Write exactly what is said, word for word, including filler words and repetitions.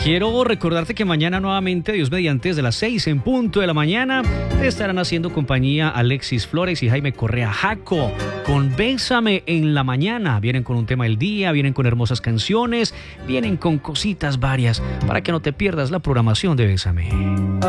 Quiero recordarte que mañana nuevamente, Dios mediante, desde las seis en punto de la mañana, te estarán haciendo compañía Alexis Flores y Jaime Correa Jaco con Bésame en la mañana. Vienen con un tema del día, vienen con hermosas canciones, vienen con cositas varias para que no te pierdas la programación de Bésame.